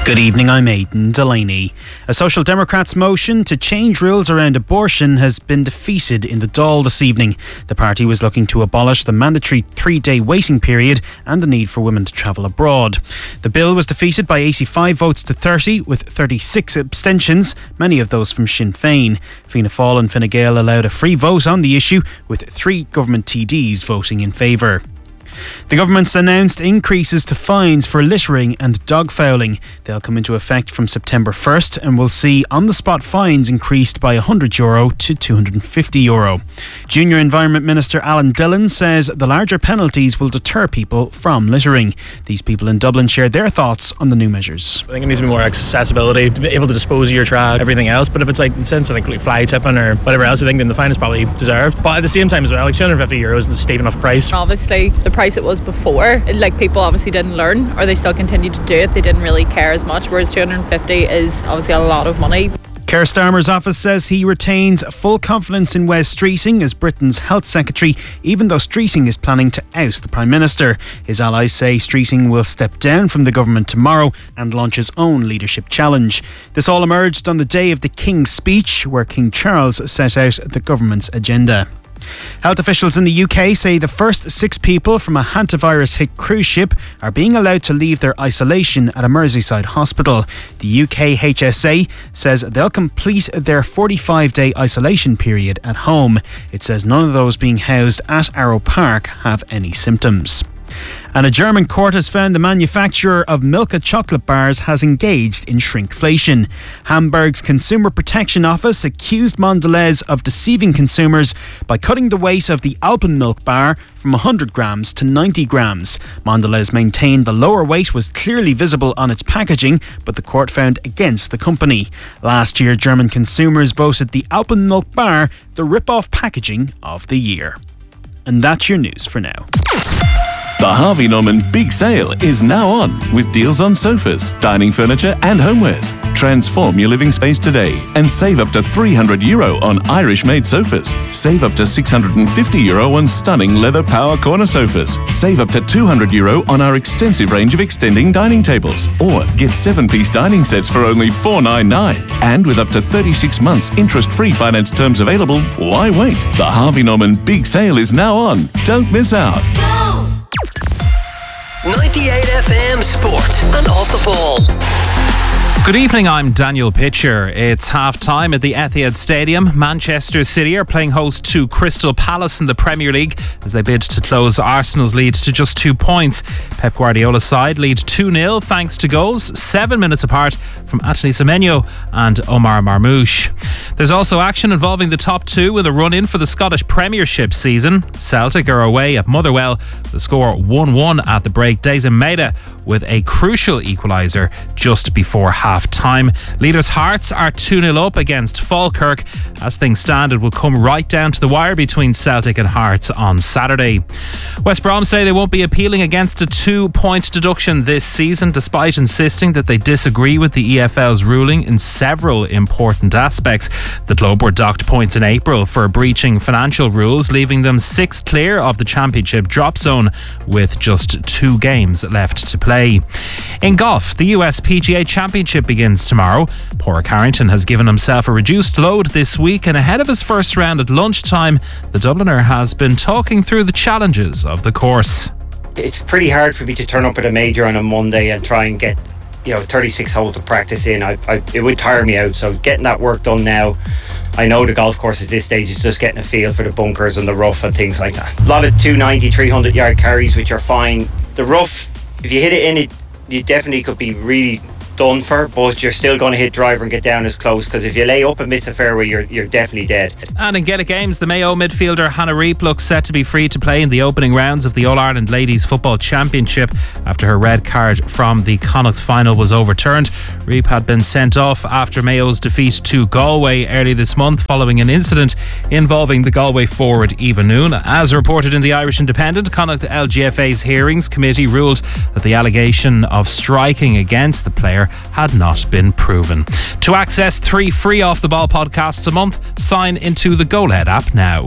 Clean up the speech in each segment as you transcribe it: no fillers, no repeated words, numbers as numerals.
Good evening, I'm Aidan Delaney. A Social Democrats motion to change rules around abortion has been defeated in the Dáil this evening. The party was looking to abolish the mandatory 3-day waiting period and the need for women to travel abroad. The bill was defeated by 85 votes to 30, with 36 abstentions, many of those from Sinn Féin. Fianna Fáil and Fine Gael allowed a free vote on the issue, with 3 government TDs voting in favour. The government's announced increases to fines for littering and dog fouling. They'll come into effect from September 1st and will see on-the-spot fines increased by €100 to €250. Junior Environment Minister Alan Dillon says the larger penalties will deter people from littering. These people in Dublin shared their thoughts on the new measures. I think it needs to be more accessibility, to be able to dispose of your trash, everything else. But if it's like, instead of like fly tipping or whatever else, I think then the fine is probably deserved. But at the same time as well, like €250 is a steep enough price. Obviously, the price it was before, like people obviously didn't learn, or they still continue to do it. They didn't really care as much, whereas 250 is obviously a lot of money. Keir Starmer's office says he retains full confidence in Wes Streeting as Britain's Health Secretary, even though Streeting is planning to oust the Prime Minister. His allies say Streeting will step down from the government tomorrow and launch his own leadership challenge. This all emerged on the day of the King's speech, where King Charles set out the government's agenda. Health officials in the UK say the first 6 people from a hantavirus-hit cruise ship are being allowed to leave their isolation at a Merseyside hospital. The UK HSA says they'll complete their 45-day isolation period at home. It says none of those being housed at Arrow Park have any symptoms. And a German court has found the manufacturer of Milka chocolate bars has engaged in shrinkflation. Hamburg's Consumer Protection Office accused Mondelez of deceiving consumers by cutting the weight of the Alpenmilk bar from 100 grams to 90 grams. Mondelez maintained the lower weight was clearly visible on its packaging, but the court found against the company. Last year, German consumers voted the Alpenmilk bar the rip-off packaging of the year. And that's your news for now. The Harvey Norman Big Sale is now on, with deals on sofas, dining furniture and homewares. Transform your living space today and save up to €300 on Irish-made sofas. Save up to €650 on stunning leather power corner sofas. Save up to €200 on our extensive range of extending dining tables. Or get 7-piece dining sets for only $499. And with up to 36 months interest-free finance terms available, why wait? The Harvey Norman Big Sale is now on. Don't miss out. 98 FM Sport and Off the Ball. Good evening, I'm Daniel Pitcher. It's half-time at the Etihad Stadium. Manchester City are playing host to Crystal Palace in the Premier League as they bid to close Arsenal's lead to just 2 points. Pep Guardiola's side lead 2-0 thanks to goals 7 minutes apart from Anthony Semenyo and Omar Marmoush. There's also action involving the top 2 with a run-in for the Scottish Premiership season. Celtic are away at Motherwell. The score 1-1 at the break. Dazen Maeda with a crucial equaliser just before half-time. Leaders Hearts are 2-0 up against Falkirk. As things stand, it will come right down to the wire between Celtic and Hearts on Saturday. West Brom say they won't be appealing against a 2-point deduction this season, despite insisting that they disagree with the EFL's ruling in several important aspects. The club were docked points in April for breaching financial rules, leaving them 6th clear of the Championship drop zone with just 2 games left to play. In golf, the US PGA Championship begins tomorrow. Padraig Harrington has given himself a reduced load this week, and ahead of his first round at lunchtime, the Dubliner has been talking through the challenges of the course. It's pretty hard for me to turn up at a major on a Monday and try and get 36 holes of practice in. It would tire me out, so getting that work done now. I know the golf course at this stage is just getting a feel for the bunkers and the rough and things like that. A lot of 290, 300 yard carries, which are fine. The rough, if you hit it in, you definitely could be really done for, but you're still going to hit driver and get down as close, because if you lay up and miss a fairway, you're definitely dead. And in Gaelic Games, the Mayo midfielder Hannah Reip looks set to be free to play in the opening rounds of the All-Ireland Ladies Football Championship after her red card from the Connacht final was overturned. Reip had been sent off after Mayo's defeat to Galway early this month following an incident involving the Galway forward Eva Noon. As reported in the Irish Independent, Connacht LGFA's hearings committee ruled that the allegation of striking against the player had not been proven. To access 3 free Off the Ball podcasts a month, sign into the GoLed app now.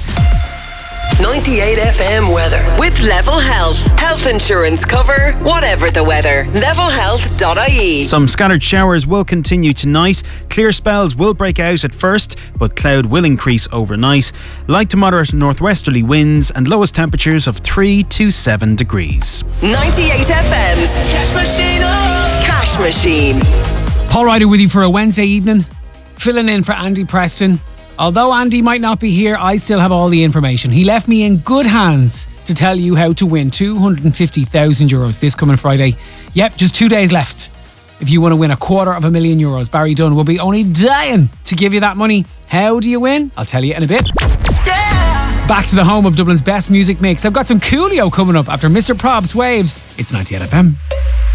98 FM weather with Level Health. Health insurance cover, whatever the weather. Levelhealth.ie. radio.ie. Some scattered showers will continue tonight. Clear spells will break out at first, but cloud will increase overnight. Light to moderate northwesterly winds and lowest temperatures of 3 to 7 degrees. 98 FM's Cash Machine. Cash Machine. Paul Ryder with you for a Wednesday evening, filling in for Andy Preston. Although Andy might not be here, I still have all the information. He left me in good hands to tell you how to win €250,000 this coming Friday. Yep, just 2 days left. If you want to win €250,000, Barry Dunn will be only dying to give you that money. How do you win? I'll tell you in a bit. Back to the home of Dublin's best music mix. I've got some Coolio coming up after Mr. Prob's Waves. It's 98 FM.